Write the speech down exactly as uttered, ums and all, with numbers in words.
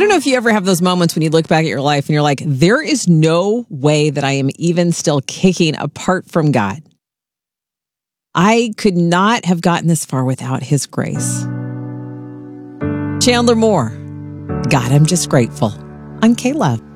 don't know if you ever have those moments when you look back at your life and you're like, there is no way that I am even still kicking apart from God. I could not have gotten this far without his grace. Chandler Moore, God, I'm just grateful. I'm K-Love.